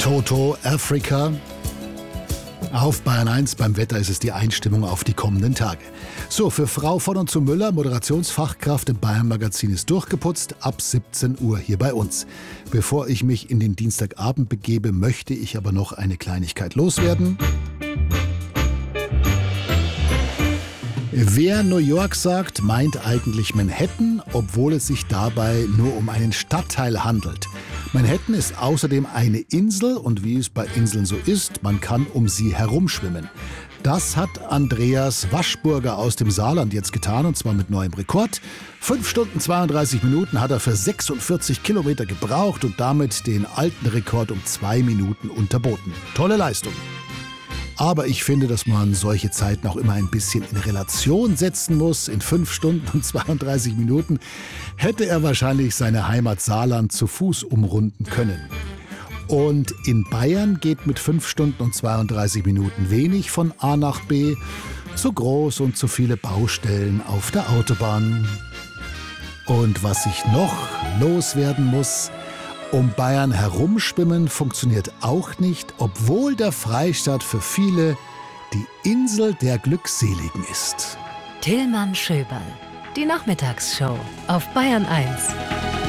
Toto, Africa. Auf Bayern 1 beim Wetter ist es die Einstimmung auf die kommenden Tage. So, für Frau von und zu Müller, Moderationsfachkraft im Bayern-Magazin, ist durchgeputzt, ab 17 Uhr hier bei uns. Bevor ich mich in den Dienstagabend begebe, möchte ich aber noch eine Kleinigkeit loswerden. Wer New York sagt, meint eigentlich Manhattan, obwohl es sich dabei nur um einen Stadtteil handelt. Manhattan ist außerdem eine Insel und wie es bei Inseln so ist, man kann um sie herumschwimmen. Das hat Andreas Waschburger aus dem Saarland jetzt getan, und zwar mit neuem Rekord. 5 Stunden 32 Minuten hat er für 46 Kilometer gebraucht und damit den alten Rekord um 2 Minuten unterboten. Tolle Leistung. Aber ich finde, dass man solche Zeiten auch immer ein bisschen in Relation setzen muss. In 5 Stunden und 32 Minuten hätte er wahrscheinlich seine Heimat Saarland zu Fuß umrunden können. Und in Bayern geht mit 5 Stunden und 32 Minuten wenig von A nach B. Zu groß und zu viele Baustellen auf der Autobahn. Und was ich noch loswerden muss: Um Bayern herumschwimmen funktioniert auch nicht, obwohl der Freistaat für viele die Insel der Glückseligen ist. Tillmann Schöberl, die Nachmittagsshow auf Bayern 1.